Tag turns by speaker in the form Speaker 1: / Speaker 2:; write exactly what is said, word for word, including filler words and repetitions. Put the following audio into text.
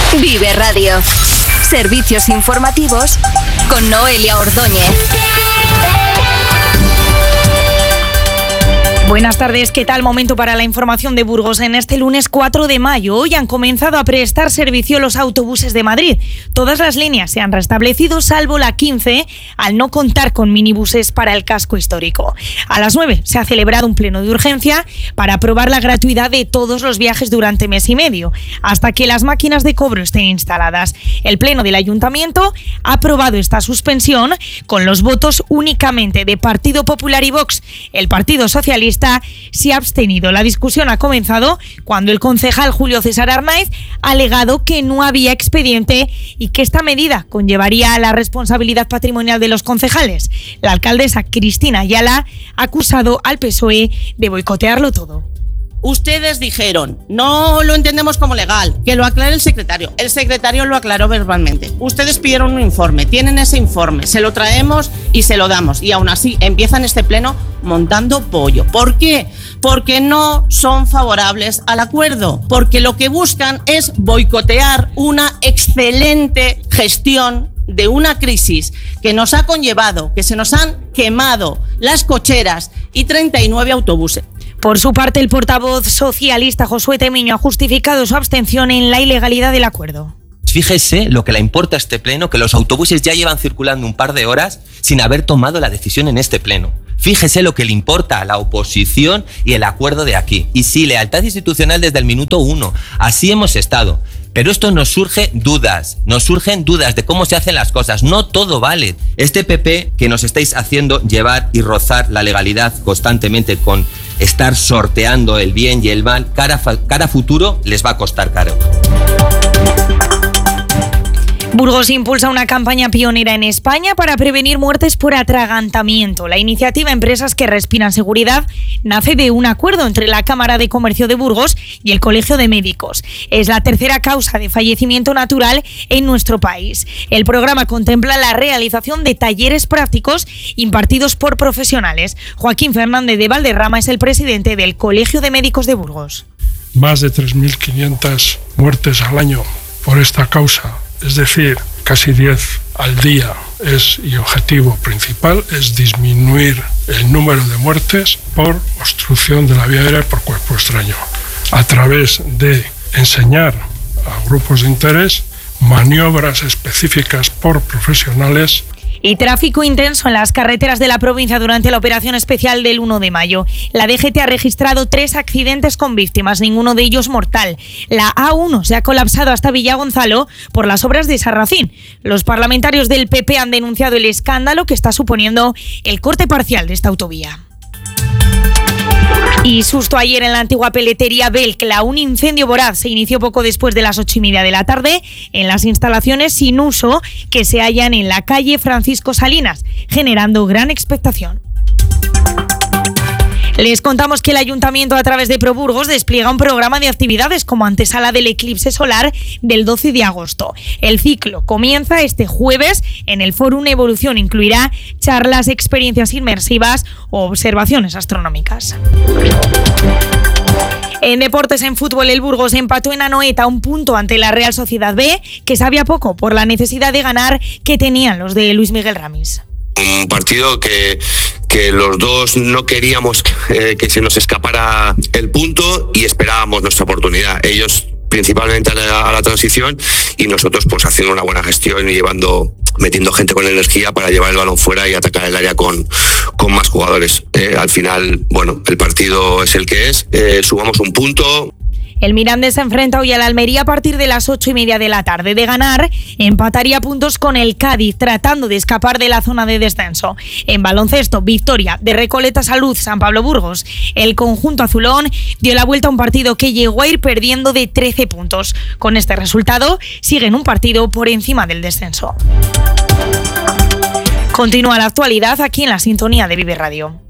Speaker 1: Vive Radio. Servicios informativos con Noelia Ordóñez.
Speaker 2: Buenas tardes, ¿qué tal? Momento para la información de Burgos. En este lunes cuatro de mayo, hoy han comenzado a prestar servicio los autobuses de Madrid. Todas las líneas se han restablecido, salvo la quince, al no contar con minibuses para el casco histórico. A las nueve se ha celebrado un pleno de urgencia para aprobar la gratuidad de todos los viajes durante mes y medio, hasta que las máquinas de cobro estén instaladas. El pleno del Ayuntamiento ha aprobado esta suspensión con los votos únicamente de Partido Popular y Vox. El Partido Socialista se ha abstenido. La discusión ha comenzado cuando el concejal Julio César Arnaiz ha alegado que no había expediente y que esta medida conllevaría a la responsabilidad patrimonial de los concejales. La alcaldesa Cristina Ayala ha acusado al P S O E de boicotearlo todo.
Speaker 3: Ustedes dijeron, no lo entendemos como legal, que lo aclare el secretario. El secretario lo aclaró verbalmente. Ustedes pidieron un informe, tienen ese informe, se lo traemos y se lo damos. Y aún así empiezan este pleno montando pollo. ¿Por qué? Porque no son favorables al acuerdo. Porque lo que buscan es boicotear una excelente gestión de una crisis que nos ha conllevado, que se nos han quemado las cocheras y treinta y nueve autobuses.
Speaker 2: Por su parte, el portavoz socialista Josué Temiño ha justificado su abstención en la ilegalidad del acuerdo.
Speaker 4: Fíjese lo que le importa a este pleno, que los autobuses ya llevan circulando un par de horas sin haber tomado la decisión en este pleno. Fíjese lo que le importa a la oposición y el acuerdo de aquí. Y sí, lealtad institucional desde el minuto uno. Así hemos estado. Pero esto nos surge dudas, nos surgen dudas de cómo se hacen las cosas. No todo vale. Este P P que nos estáis haciendo llevar y rozar la legalidad constantemente con estar sorteando el bien y el mal, cara, cara futuro les va a costar caro.
Speaker 2: Burgos impulsa una campaña pionera en España para prevenir muertes por atragantamiento. La iniciativa Empresas que Respiran Seguridad nace de un acuerdo entre la Cámara de Comercio de Burgos y el Colegio de Médicos. Es la tercera causa de fallecimiento natural en nuestro país. El programa contempla la realización de talleres prácticos impartidos por profesionales. Joaquín Fernández de Valderrama es el presidente del Colegio de Médicos de Burgos.
Speaker 5: Más de tres mil quinientas muertes al año por esta causa. Es decir, casi diez al día es, y objetivo principal es disminuir el número de muertes por obstrucción de la vía aérea por cuerpo extraño, a través de enseñar a grupos de interés maniobras específicas por profesionales.
Speaker 2: Y tráfico intenso en las carreteras de la provincia durante la operación especial del uno de mayo. La D G T ha registrado tres accidentes con víctimas, ninguno de ellos mortal. La A uno se ha colapsado hasta Villagonzalo por las obras de Sarracín. Los parlamentarios del P P han denunciado el escándalo que está suponiendo el corte parcial de esta autovía. Y susto ayer en la antigua peletería Belcla. Un incendio voraz se inició poco después de las ocho y media de la tarde en las instalaciones sin uso que se hallan en la calle Francisco Salinas, generando gran expectación. Les contamos que el Ayuntamiento, a través de Proburgos, despliega un programa de actividades como antesala del eclipse solar del doce de agosto. El ciclo comienza este jueves en el Fórum Evolución. Incluirá charlas, experiencias inmersivas o observaciones astronómicas. En deportes, en fútbol, el Burgos empató en Anoeta un punto ante la Real Sociedad B, que sabía poco por la necesidad de ganar que tenían los de Luis Miguel Ramis.
Speaker 6: Un partido que, que los dos no queríamos eh, que se nos escapara el punto y esperábamos nuestra oportunidad. Ellos principalmente a la, a la transición y nosotros pues haciendo una buena gestión y llevando, metiendo gente con energía para llevar el balón fuera y atacar el área con, con más jugadores. Eh, al final, bueno, el partido es el que es, eh, sumamos un punto.
Speaker 2: El Mirandés se enfrenta hoy al Almería a partir de las ocho y media de la tarde. De ganar, empataría puntos con el Cádiz, tratando de escapar de la zona de descenso. En baloncesto, victoria de Recoleta Salud San Pablo Burgos. El conjunto azulón dio la vuelta a un partido que llegó a ir perdiendo de trece puntos. Con este resultado, siguen un partido por encima del descenso. Continúa la actualidad aquí en la sintonía de Vive Radio.